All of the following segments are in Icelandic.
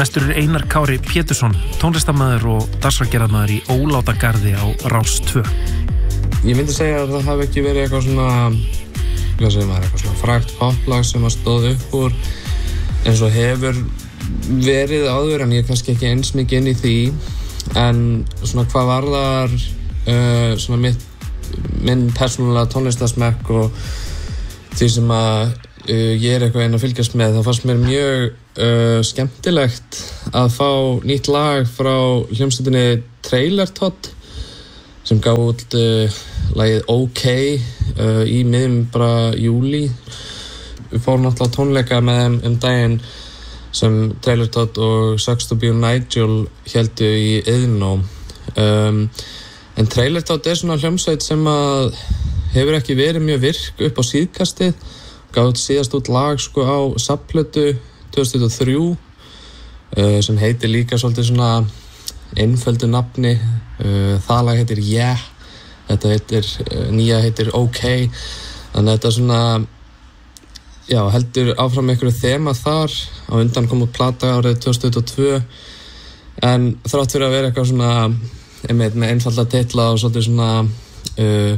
Næstur Einar Kári Pétursson, tónlistarmaður og dagskrárgerðarmaður í Ólátagarði á Rás 2. Ég myndi segja að það hafi ekki verið eitthvað svona, eitthvað svona frægt poplag sem að stóð upp úr eins og hefur verið áður, en ég er kannski ekki eins mikið inn í því. En svona hvað varðar svona minn persónulega tónlistarsmekk og því sem að ég er eitthvað einn að fylgjast með, þá fannst mér mjög skemmtilegt að fá nýtt lag frá hljómsveitinni Trailer Todd sem gaf út lagið OK í miðjum bara júlí. Við fórum náttúrulega tónleika með þeim daginn sem Trailer Todd og Sucks to be Nigel héldu í Iðnó. En Trailer Todd er svona hljómsveit sem að hefur ekki verið mjög virk upp á síðkastið. Gaf síðast út lag sko á safnplötu 2003 sem heitir líka svolítið svona einföldu nafni. Það lag heitir Yeah, þetta heitir nýja heitir OK. Þannig að þetta svona heldur áfram einhverju þema þar. Á undan kom út plata árið 2022, en þrátt fyrir að vera eitthvað svona með einfalda titla og svolítið svona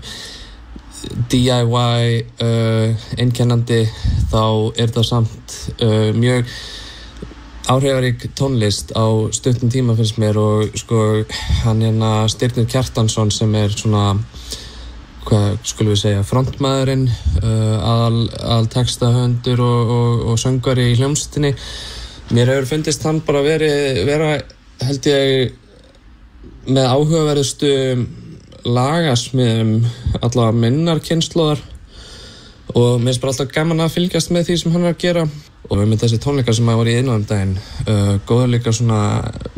DIY einkennandi, þá er það samt mjög áhrifarík tónlist á stuttum tíma finnst mér. Og sko hann Stirnir Kjartansson sem er svona, hvað skulum við segja, frontmaðurinn, aðal textahöfundur og söngvari í hljómsveitinni. Mér hefur fundist hann bara vera held ég með áhugaverðustu lagasmiðum allavega minnar kynslóðar, og mér finnst bara alltaf gaman að fylgjast með því sem hann er að gera. Og með þessi tónleikar sem var í Iðnó daginn, góður líka svona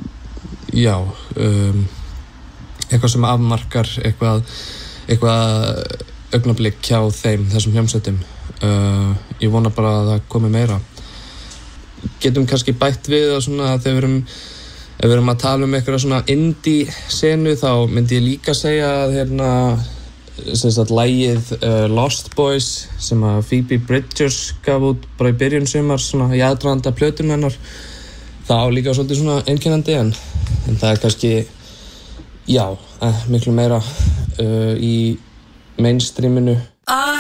eitthvað sem afmarkar eitthvað augnablik hjá þessum hljómsveitum. Ég vona bara að það komi meira. Getum kannski bætt við að svona þegar ef við erum að tala eitthvað svona indie senu, þá myndi ég líka segja að lagið Lost Boys sem að Phoebe Bridgers gaf út bara í byrjun sumar, svona í aðdraganda plötun hennar, það á líka svolítið svona einkennandi, en það er kannski miklu meira í mainstreaminu.